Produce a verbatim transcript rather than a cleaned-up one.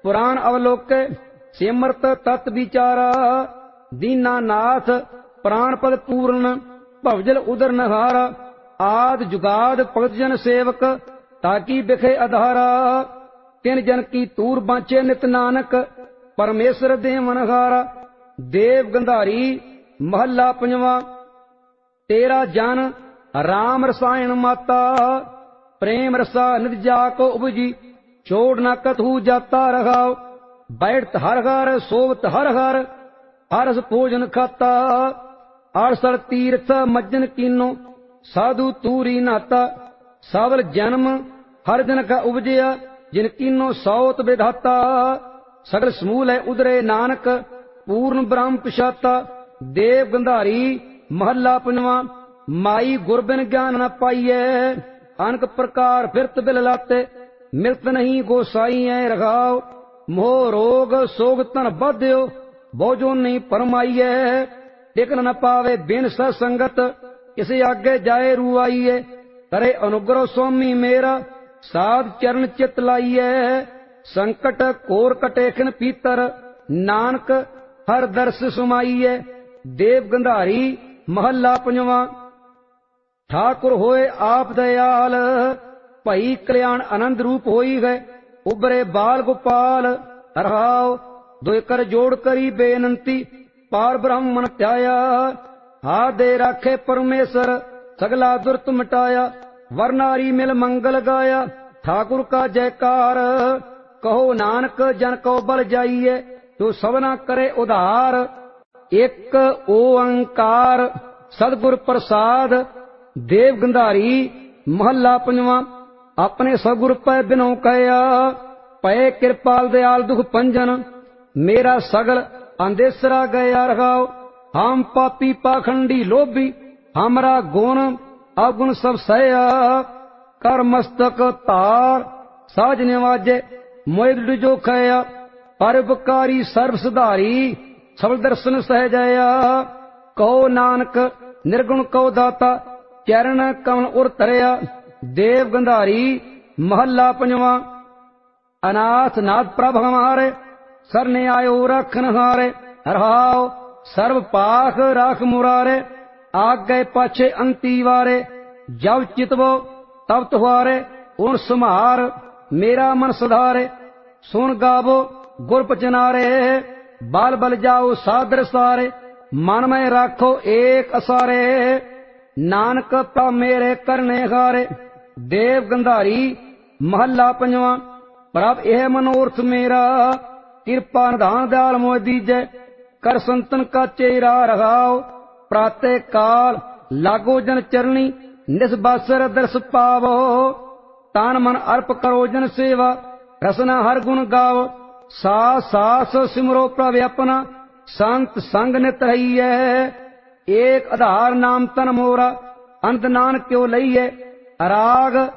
पुराण अवलोके सिमरत तत् विचारा। दीना नाथ प्राण पद पूर्ण भवजल उदर नहारा। आद जुगाद भगत जन सेवक ताकि बिखे अधारा। तिन जन की तूर बांचे नित नानक परमेश्वर देवन हारा। देव गंधारी महला पंजवा। तेरा जन राम रसायन माता। प्रेम रसा निज जाको उपजी छोड़ न कथू जाता रहाओ। बैठत हर हर सोवत हर हर हरस भोजन खाता। अड़सर तीर्थ मज्जन कीनो साधु तूरी नाता। सावल जन्म हर जन का उपजया जिन कीनो सौत विधाता। सगल समूल है उदरे नानक पूर्ण ब्रह्म पिशाता। देव गंधारी महला पंजवा। माई गुरबिन ज्ञान न पाइये अनक प्रकार फिरत बिल लाते। मिलत नहीं गोसाई है रघाओ। मोह रोग सोग तन बध्यो बोझो नहीं परमाइये। टिकन न पावे बिन सत्संगत किसे आगे जाए रुआइये। करे अनुग्रह स्वामी मेरा साध चरण चित लाइये। संकट कोर कटेखन पीतर नानक हर दर्श सुमाइये। देव गंधारी महला पंजवा। ठाकुर होए आप दयाल भई कल्याण आनंद रूप होई गए। उबरे बाल गोपाल रहाओ। दो कर जोड़ करी बेनंती पार ब्रह्मण त्याया। हाथ दे राखे परमेश्वर सगला दुर्त मिटाया। वरनारी मिल मंगल गाया ठाकुर का जयकार। कहो नानक जन को बल जाइए तो सबना करे उधार। एक ओंकार सतगुर प्रसाद। देव गंधारी महला पंजवा। अपने सगुर पै बिनो कहया पै कृपाल दयाल दुख पंजन। मेरा सगल अंदेसरा गया रखाओ। हम पापी पाखंडी लोभी हमरा गुण अवगुण सब सया। कर मस्तक तार साज निवाजे मोद जो खया। परोपकारी सर्व सुधारी सबल दर्शन सहजया। कहो नानक निर्गुण कहो दाता चरण कमल उर तरया। देव गंधारी महला पंजवा। अनाथ नाथ प्रभ हमारे सरने आयो रखन हारे। रहाओ सर्व पाख राख मुरारे। आगे पाछे अंती वारे। जब चितवो तब तुहारे उन सुमार मेरा मन सुधारे। सुन गावो गुर पचनारे। बाल बल जाओ सादर सारे। मन में राखो एक असारे। नानक प्रा मेरे करने हारे। देव गंधारी महला पंजवा। प्रभ यह मनोरथ मेरा कृपा निधान दयाल मोह दीजै। कर संतन का चेहरा रहाओ। प्रातः काल लागो जन चरणी निस्बासर दर्श पावो। तान मन अर्प करो जन सेवा रसना हर गुण गाओ। सास सास सिमरो प्रभ अपना संत संग नित रहिए। एक आधार नाम तन मोरा अंत नान क्यों लइए। राग